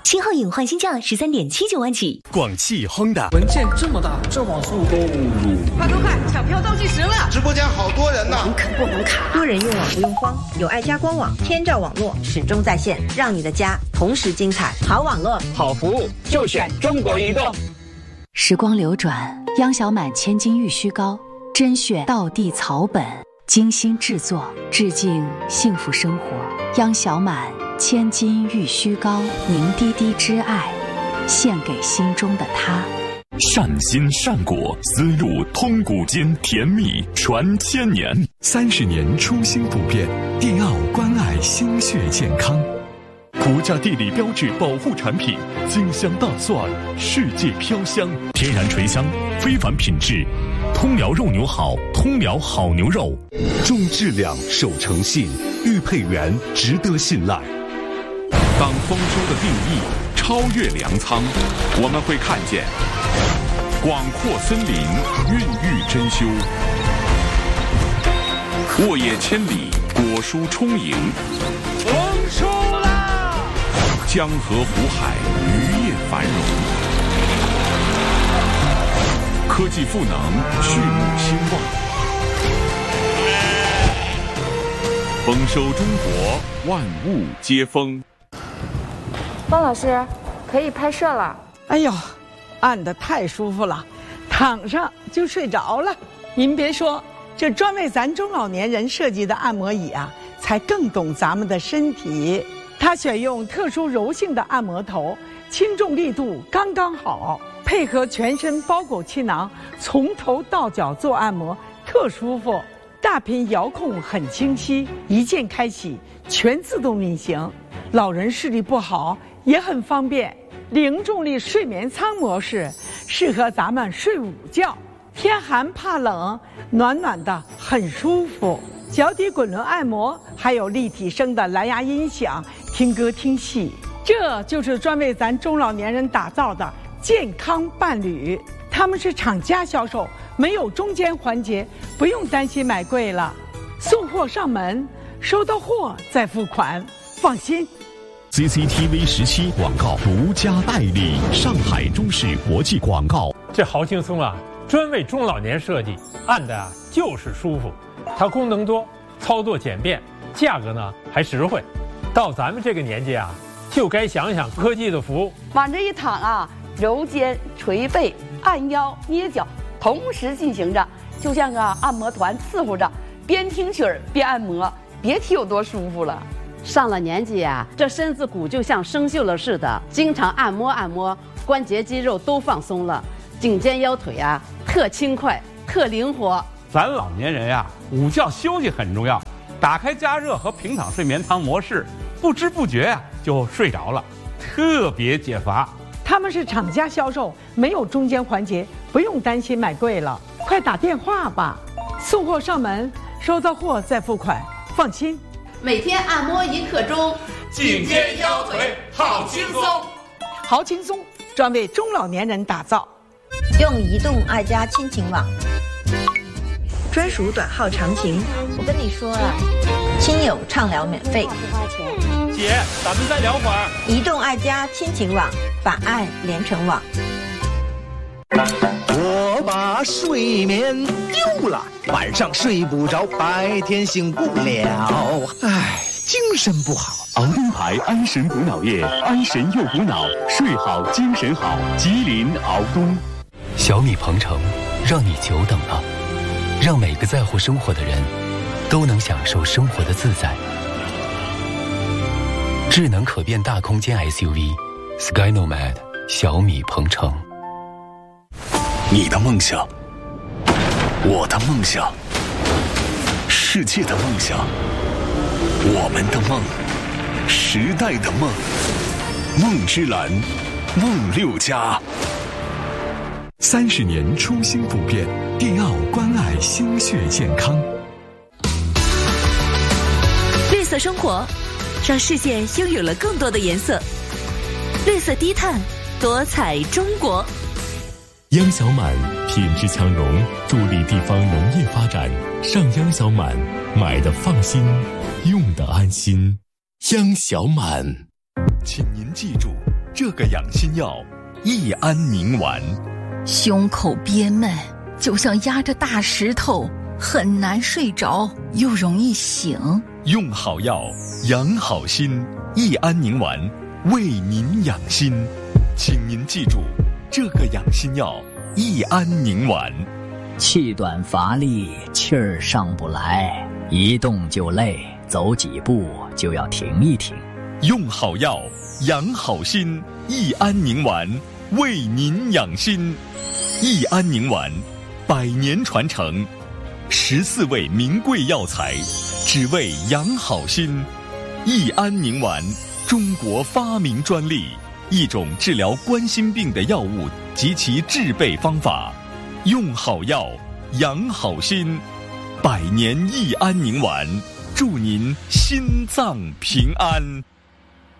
7号隐换新价13.79万起。 广汽 Honda 文件这么大，这网速都快都快，抢票倒计时了！ 直播间好多人呢， 不能卡。多人用网不用慌，有爱家官网，天照网络始终在线，让你的家同时精彩。好网络， 好服务，就选中国移动。 时光流转，央小满千金玉虚膏，甄选道地草本，精心制作，致敬幸福生活。央小满千金玉虚膏，凝滴滴之爱，献给心中的他。 善心善果，丝路通古今，甜蜜传千年。 30年初心不变，帝奥关爱心血健康。国家地理标志保护产品，金香大蒜，世界飘香， 天然醇香，非凡品质。通辽肉牛好，通辽好牛肉， 重质量，守诚信，玉佩园值得信赖。 当丰收的定义超越粮仓，我们会看见广阔森林孕育珍馐，沃野千里，果蔬充盈。 丰收啦！ 江河湖海，渔业繁荣。科技赋能，畜牧兴旺。丰收中国，万物皆丰。 汪老师，可以拍摄了。 哎呦，按得太舒服了，躺上就睡着了。您别说，这专为咱中老年人设计的按摩椅啊，才更懂咱们的身体。它选用特殊柔性的按摩头，轻重力度刚刚好，配合全身包裹气囊，从头到脚做按摩，特舒服。大屏遥控很清晰，一键开启，全自动运行。老人视力不好也很方便。零重力睡眠舱模式适合咱们睡午觉，天寒怕冷，暖暖的很舒服。脚底滚轮按摩，还有立体声的蓝牙音响，听歌听戏。这就是专为咱中老年人打造的健康伴侣。他们是厂家销售，没有中间环节，不用担心买贵了。送货上门，收到货再付款，放心。 CCTV 17广告独家代理，上海中视国际广告。 这好轻松啊，专为中老年设计，按的啊就是舒服。它功能多，操作简便，价格呢还实惠。到咱们这个年纪啊，就该享享科技的福。 往这一躺啊，揉肩、捶背、按腰、捏脚，同时进行着，就像个按摩团伺候着，边听曲儿边按摩，别提有多舒服了。 上了年纪啊，这身子骨就像生锈了似的，经常按摩按摩，关节肌肉都放松了，颈肩腰腿啊特轻快，特灵活。 咱老年人呀，午觉休息很重要，打开加热和平躺睡眠舱模式，不知不觉呀就睡着了，特别解乏。 他们是厂家销售，没有中间环节，不用担心买贵了。快打电话吧，送货上门，收到货再付款，放心。 每天按摩1刻钟， 颈肩腰腿好轻松， 好轻松，专为中老年人打造。 用移动爱家亲情网，专属短号长情。我跟你说啊，亲友畅聊免费。 姐，咱们再聊会儿。 移动爱家亲情网，把爱连成网。 我把睡眠丢了，晚上睡不着，白天醒不了，唉，精神不好。 熬灯牌安神补脑液，安神又补脑，睡好精神好。吉林熬东。 小米鹏程，让你久等了，让每个在乎生活的人都能享受生活的自在。智能可变大空间 SUV Sky Nomad 小米鹏程。 你的梦想，我的梦想，世界的梦想，我们的梦，时代的梦，梦之蓝，梦6家。 30年初心不变，帝奥关爱心血健康。 绿色生活，让世界拥有了更多的颜色。绿色低碳，多彩中国。 央小满品质强融，助力地方农业发展。上央小满，买的放心，用的安心。央小满， 请您记住， 这个养心药益安宁丸。 胸口憋闷，就像压着大石头，很难睡着，又容易醒。 用好药，养好心，益安宁丸为您养心。请您记住，这个养心药益安宁丸。 气短乏力，气儿上不来，一动就累，走几步就要停一停。 用好药，养好心，益安宁丸为您养心。益安宁丸100年传承，14味名贵药材，只为养好心。益安宁丸，中国发明专利，一种治疗冠心病的药物及其制备方法。用好药，养好心，100年益安宁丸，祝您心脏平安。